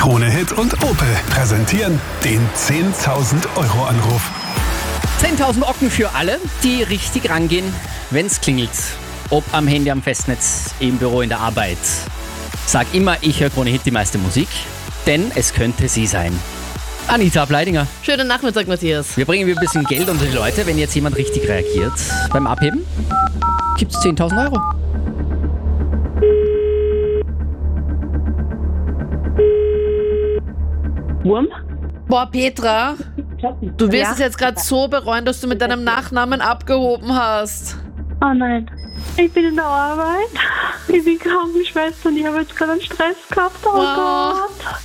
Krone Hit und Opel präsentieren den 10.000 Euro Anruf. 10.000 Ocken für alle, die richtig rangehen, wenn's klingelt. Ob am Handy, am Festnetz, im Büro, in der Arbeit. Sag immer, ich höre Krone Hit die meiste Musik, denn es könnte sie sein. Anita Bleidinger. Schönen Nachmittag, Matthias. Wir bringen ein bisschen Geld unter die Leute, wenn jetzt jemand richtig reagiert. Beim Abheben gibt's 10.000 Euro. Wurm? Boah, Petra, du wirst es jetzt gerade so bereuen, dass du mit deinem Nachnamen abgehoben hast. Oh nein. Ich bin in der Arbeit. Ich bin Krankenschwester und ich habe jetzt gerade einen Stress gehabt. Oh Wow. Gott.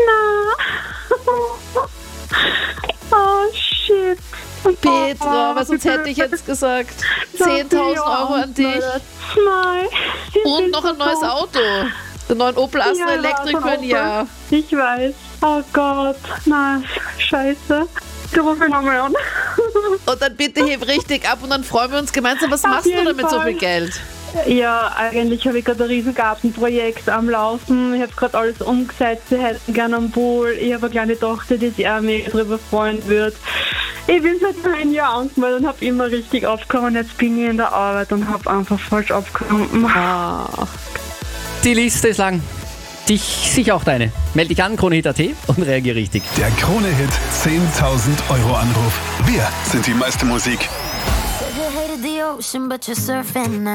Na. Oh shit. Petra, was sonst hätte ich jetzt gesagt? 10.000 Euro an dich Nein. und noch ein neues Auto. Den neuen Opel Astra Electric für ein Jahr. Ich weiß. Oh Gott. Nein. Scheiße. Ich rufe nochmal an. Und dann bitte heb richtig ab und dann freuen wir uns gemeinsam. Was machst du jeden damit so Fall. viel Geld? Ja, eigentlich habe ich gerade ein riesen Gartenprojekt am Laufen. Ich habe gerade alles umgesetzt. Wir hätten gerne einen Pool. Ich habe eine kleine Tochter, die sich auch mega darüber freuen wird. Ich bin seit einem Jahr angemeldet und habe immer richtig aufgekommen. Jetzt bin ich in der Arbeit und habe einfach falsch aufgekommen. Die Liste ist lang. Dich sicher auch deine. Meld dich an, KroneHit.at und reagier richtig. Der Krone Hit 10.000 Euro Anruf. Wir sind die meiste Musik. Said you hated the ocean, but you're surfing now.